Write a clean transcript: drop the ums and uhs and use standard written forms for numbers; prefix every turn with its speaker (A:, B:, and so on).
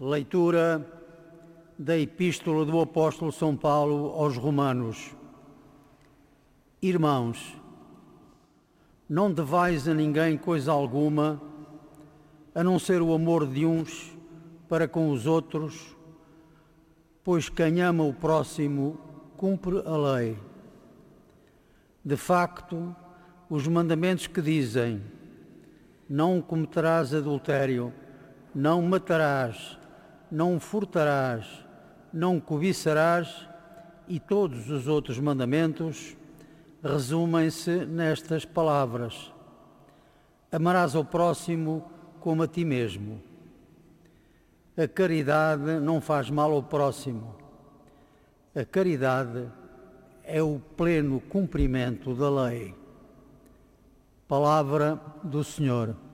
A: Leitura da Epístola do Apóstolo São Paulo aos Romanos. Irmãos, não devais a ninguém coisa alguma, a não ser o amor de uns para com os outros, pois quem ama o próximo cumpre a lei. De facto, os mandamentos que dizem: não cometerás adultério, não matarás, não furtarás, não cobiçarás, e todos os outros mandamentos resumem-se nestas palavras: amarás ao próximo como a ti mesmo. A caridade não faz mal ao próximo. A caridade é o pleno cumprimento da lei. Palavra do Senhor.